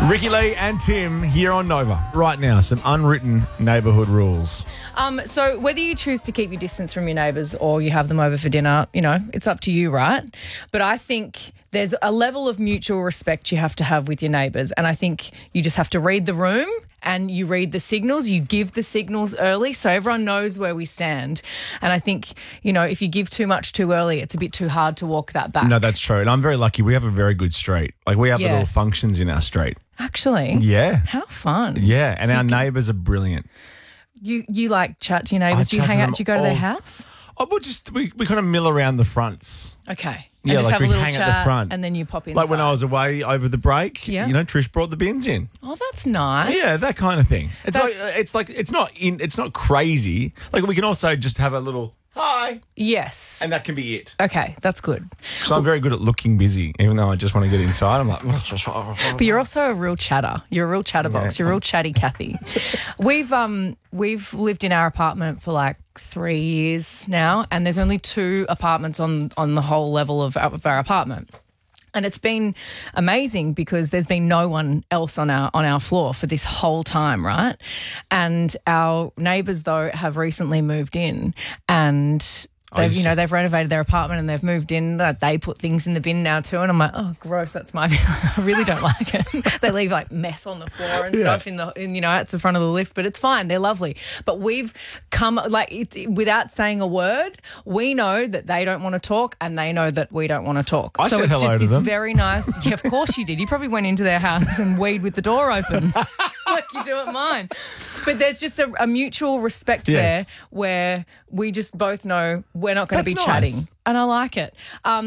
Ricky Lee and Tim here on Nova. Right now, some unwritten neighbourhood rules. So whether you choose to keep your distance from your neighbours or you have them over for dinner, it's up to you, right? But I think there's a level of mutual respect you have to have with your neighbours. And I think you just have to read the room and you read the signals. You give the signals early so everyone knows where we stand. And I think, if you give too much too early, it's a bit too hard to walk that back. No, that's true. And I'm very lucky. We have a very good street. Like, we have little functions in our street. Actually? Yeah. How fun. Yeah. And our neighbours are brilliant. You like chat to your neighbours? Do you hang out? Do you go to their house? Oh, we kind of mill around the fronts. Okay. And just have we a little hang chat at the front. and then you pop inside. Like when I was away over the break, Trish brought the bins in. Oh, that's nice. Yeah, that kind of thing. It's not crazy. Like, we can also just have a little hi. Yes. And that can be it. Okay, that's good. So I'm very good at looking busy, even though I just want to get inside. I'm like, but you're also a real chatter. You're a real chatterbox. You're a real chatty Kathy. We've lived in our apartment for like 3 years now, and there's only 2 apartments on the whole level of our apartment. And it's been amazing because there's been no one else on our floor for this whole time, right? And our neighbours, though, have recently moved in and they've renovated their apartment and they've moved in. They put things in the bin now too, and I'm like, oh, gross. That's my bin. I really don't like it. They leave like mess on the floor and stuff at the front of the lift, but it's fine. They're lovely. But we've come without saying a word. We know that they don't want to talk, and they know that we don't want to talk. I said hello to them. Very nice. Yeah, of course you did. You probably went into their house and weed with the door open, like you do at mine. But there's just a mutual respect there where we just both know we're not going to be chatting. And I like it.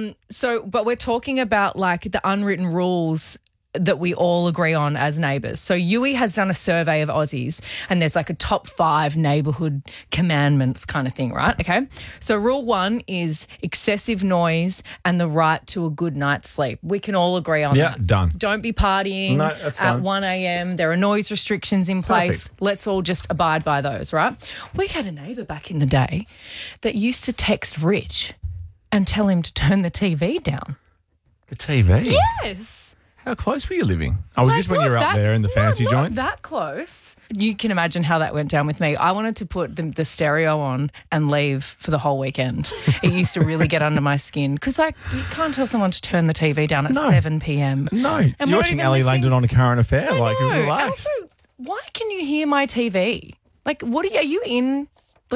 But we're talking about like the unwritten rules that we all agree on as neighbours. So Yui has done a survey of Aussies and there's like a top 5 neighbourhood commandments kind of thing, right? Okay. So rule 1 is excessive noise and the right to a good night's sleep. We can all agree on that. Yeah, done. Don't be partying at 1 a.m. There are noise restrictions in place. Perfect. Let's all just abide by those, right? We had a neighbour back in the day that used to text Rich and tell him to turn the TV down. The TV? Yes. How close were you living? Oh, was this when you were up there in the fancy joint? Not that close. You can imagine how that went down with me. I wanted to put the stereo on and leave for the whole weekend. It used to really get under my skin because, you can't tell someone to turn the TV down at 7 p.m. No. And you're watching Ali Langdon on A Current Affair. Relax. And also, why can you hear my TV? Like, are you in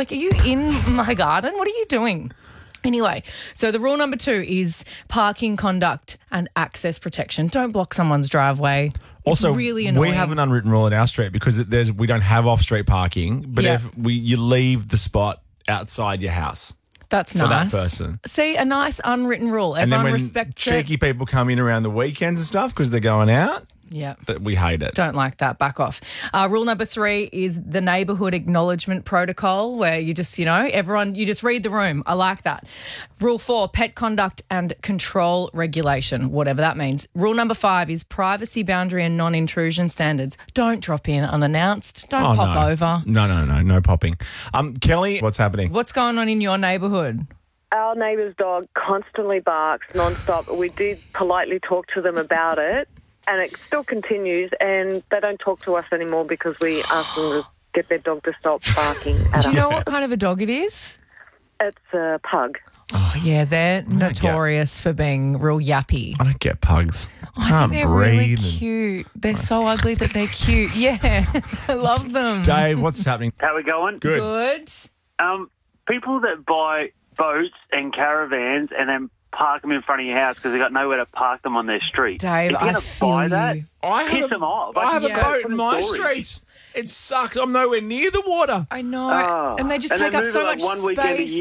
my garden? What are you doing? Anyway, so the rule number 2 is parking conduct and access protection. Don't block someone's driveway. Also, it's really annoying. We have an unwritten rule in our street because we don't have off-street parking, but if you leave the spot outside your house. That's nice. nice. For that person. See, a nice unwritten rule. Everyone and then when respects cheeky people come in around the weekends and stuff because they're going out, we hate it. Don't like that. Back off. Rule number 3 is the neighbourhood acknowledgement protocol where you just, everyone, you just read the room. I like that. Rule 4, pet conduct and control regulation, whatever that means. Rule number 5 is privacy boundary and non-intrusion standards. Don't drop in unannounced. Don't pop over. No popping. Kelly, what's happening? What's going on in your neighbourhood? Our neighbour's dog constantly barks non-stop. We did politely talk to them about it. And it still continues, and they don't talk to us anymore because we asked them to get their dog to stop barking at us. Do you know what kind of a dog it is? It's a pug. Oh, yeah, they're notorious for being real yappy. I don't get pugs. I think they're really cute. They're so ugly that they're cute. Yeah, I love them. Dave, what's happening? How we going? Good. People that buy boats and caravans and then park them in front of your house because they've got nowhere to park them on their street. Dave, if you're going to buy that, piss them off. I have a boat in my street. It sucks. I'm nowhere near the water. I know. And they just take up so much space.